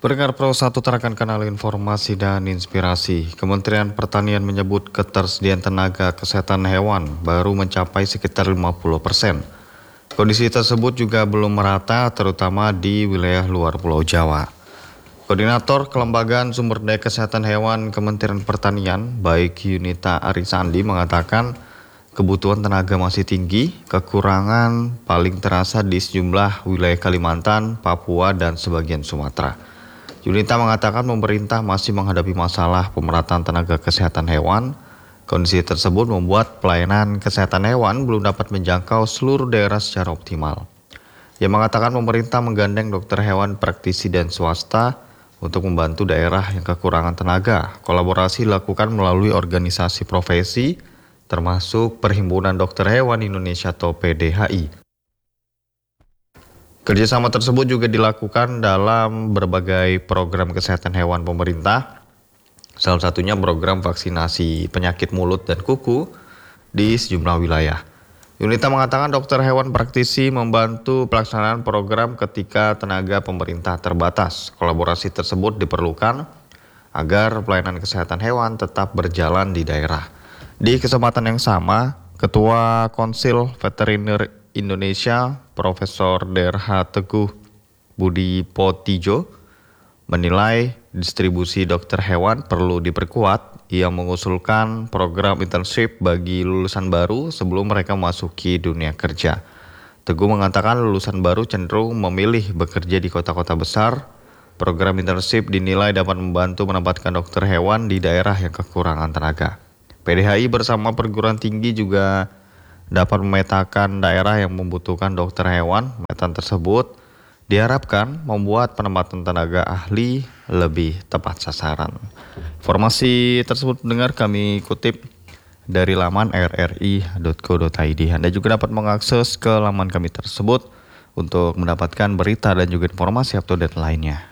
Pendengar Pro 1 terakan kanal informasi dan inspirasi. Kementerian Pertanian menyebut ketersediaan tenaga kesehatan hewan baru mencapai sekitar 50%. Kondisi tersebut juga belum merata terutama di wilayah luar Pulau Jawa. Koordinator Kelembagaan Sumber Daya Kesehatan Hewan Kementerian Pertanian, baik Yunita Arisandi mengatakan kebutuhan tenaga masih tinggi, kekurangan paling terasa di sejumlah wilayah Kalimantan, Papua, dan sebagian Sumatera. Yunita mengatakan pemerintah masih menghadapi masalah pemerataan tenaga kesehatan hewan. Kondisi tersebut membuat pelayanan kesehatan hewan belum dapat menjangkau seluruh daerah secara optimal. Ia mengatakan pemerintah menggandeng dokter hewan praktisi dan swasta untuk membantu daerah yang kekurangan tenaga. Kolaborasi dilakukan melalui organisasi profesi, termasuk Perhimpunan Dokter Hewan Indonesia atau PDHI. Kerjasama tersebut juga dilakukan dalam berbagai program kesehatan hewan pemerintah, salah satunya program vaksinasi penyakit mulut dan kuku di sejumlah wilayah. Yunita mengatakan dokter hewan praktisi membantu pelaksanaan program ketika tenaga pemerintah terbatas. Kolaborasi tersebut diperlukan agar pelayanan kesehatan hewan tetap berjalan di daerah. Di kesempatan yang sama, Ketua Konsil Veteriner Indonesia, Profesor Derha Teguh Budi Potijo, menilai distribusi dokter hewan perlu diperkuat. Ia mengusulkan program internship bagi lulusan baru sebelum mereka memasuki dunia kerja. Teguh mengatakan lulusan baru cenderung memilih bekerja di kota-kota besar. Program internship dinilai dapat membantu menempatkan dokter hewan di daerah yang kekurangan tenaga. PDHI bersama perguruan tinggi juga dapat memetakan daerah yang membutuhkan dokter hewan. Pemetaan tersebut diharapkan membuat penempatan tenaga ahli lebih tepat sasaran. Informasi tersebut mendengar kami kutip dari laman rri.co.id. Anda juga dapat mengakses ke laman kami tersebut untuk mendapatkan berita dan juga informasi update lainnya.